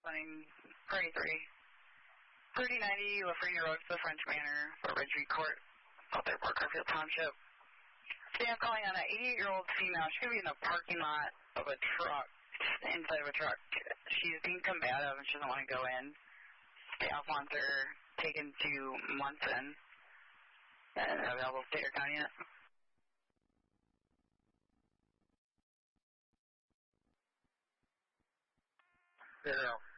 running 33. 3090, Lafreniere Road to the French Manor, Fort Ridgely Court, out there, Port Garfield Township. Today I'm calling on an 88-year-old female. She's going to be in the parking lot of a truck, inside of a truck. She's being combative and she doesn't want to go in. Staff wants her taken to Munson. And available state or county unit. Yeah.